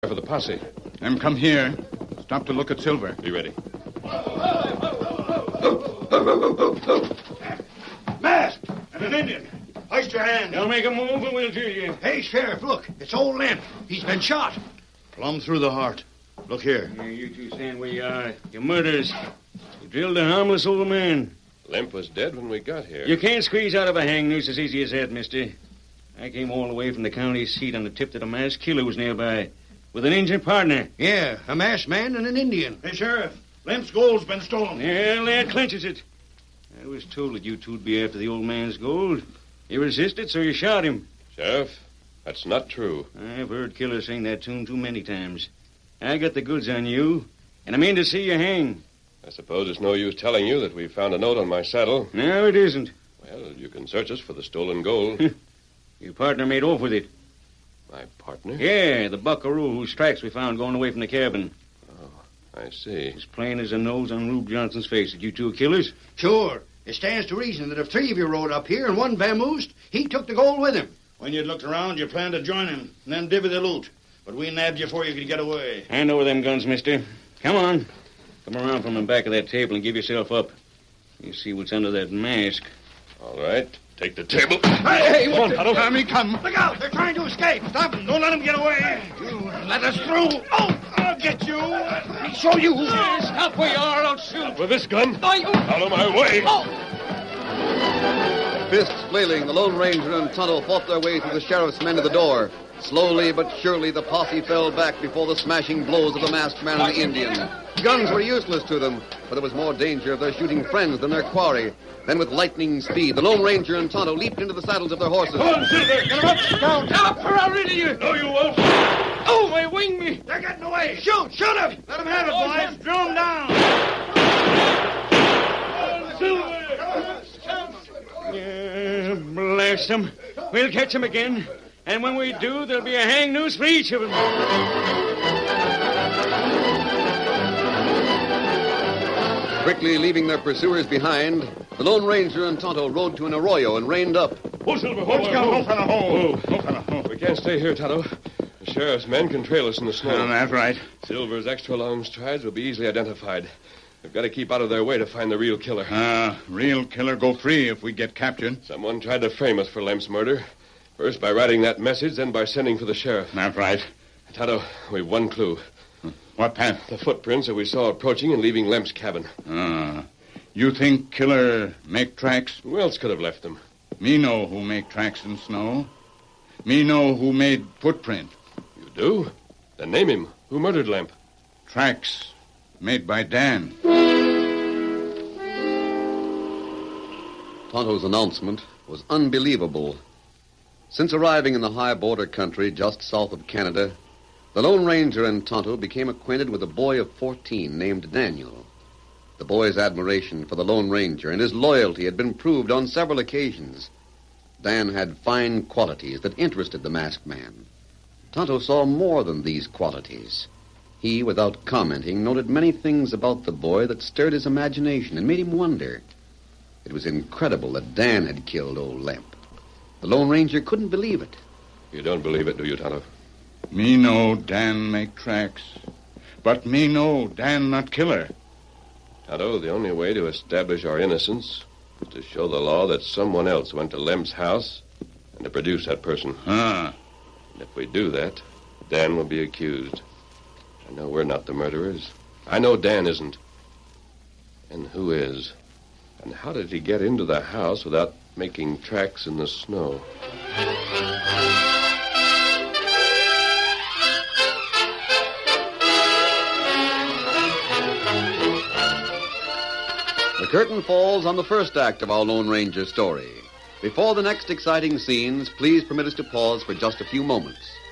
For the posse. Them come here. Stop to look at Silver. Be ready. Masked and an Indian. Hoist your hand. Don't make a move and we'll kill you. Hey, Sheriff, look. It's old Lemp. He's been shot. Plumb through the heart. Look here. Yeah, you two stand where you are. You're murderers. You drilled a harmless old man. Lemp was dead when we got here. You can't squeeze out of a hang noose as easy as that, mister. I came all the way from the county seat on the tip that a masked killer was nearby. With an Indian partner. Yeah, a masked man and an Indian. Hey, Sheriff, Lemp's gold's been stolen. Yeah, that clinches it. I was told that you two'd be after the old man's gold. You resisted, so you shot him. Sheriff, that's not true. I've heard killers sing that tune too many times. I got the goods on you, and I mean to see you hang. I suppose it's no use telling you that we found a note on my saddle. No, it isn't. Well, you can search us for the stolen gold. Your partner made off with it. My partner? Yeah, the buckaroo whose tracks we found going away from the cabin. Oh, I see. As plain as the nose on Rube Johnson's face that you two are killers. Sure. It stands to reason that if three of you rode up here and one vamoosed, he took the gold with him. When you'd looked around, you planned to join him and then divvy the loot. But we nabbed you before you could get away. Hand over them guns, mister. Come on. Come around from the back of that table and give yourself up. You see what's under that mask. All right. Take the table. Hey, come on, Tonto. Tommy, come. Look out! They're trying to escape. Stop them. Don't let them get away. You let us through. Oh, I'll get you. Let me show you. Stop where you are, I'll shoot. With this gun? Oh, Out of my way. Fists flailing, the Lone Ranger and Tonto fought their way through the sheriff's men to the door. Slowly but surely, the posse fell back before the smashing blows of the masked man and the Indian. Guns were useless to them, but there was more danger of their shooting friends than their quarry. Then, with lightning speed, the Lone Ranger and Tonto leaped into the saddles of their horses. Come on, Silver. Get him up. Down. Up, or I'll rid of you. No, you won't. Oh, my wing me. They're getting away. Shoot! Shoot them! Let them have it, boys. Drill them down. Yeah, blast them. We'll catch them again. And when we do, there'll be a hang noose for each of them. Quickly leaving their pursuers behind, the Lone Ranger and Tonto rode to an arroyo and reined up. Whoa, Silver. Let's go. Open a hole. We can't stay here, Tonto. The sheriff's men can trail us in the snow. That's right. Silver's extra long strides will be easily identified. We've got to keep out of their way to find the real killer. Real killer go free if we get captured. Someone tried to frame us for Lemp's murder. First by writing that message, then by sending for the sheriff. That's right. Tonto, we've one clue. What path? The footprints that we saw approaching and leaving Lemp's cabin. You think killer make tracks? Who else could have left them? Me know who make tracks in snow. Me know who made footprint. You do? Then name him. Who murdered Lemp? Tracks made by Dan. Tonto's announcement was unbelievable. Since arriving in the high border country just south of Canada, the Lone Ranger and Tonto became acquainted with a boy of 14 named Daniel. The boy's admiration for the Lone Ranger and his loyalty had been proved on several occasions. Dan had fine qualities that interested the masked man. Tonto saw more than these qualities. He, without commenting, noted many things about the boy that stirred his imagination and made him wonder. It was incredible that Dan had killed old Lemp. The Lone Ranger couldn't believe it. You don't believe it, do you, Tonto? Me know Dan make tracks. But me know Dan not killer. Tonto, the only way to establish our innocence is to show the law that someone else went to Lemp's house and to produce that person. And if we do that, Dan will be accused. I know we're not the murderers. I know Dan isn't. And who is? And how did he get into the house without making tracks in the snow? The curtain falls on the first act of our Lone Ranger story. Before the next exciting scenes, please permit us to pause for just a few moments.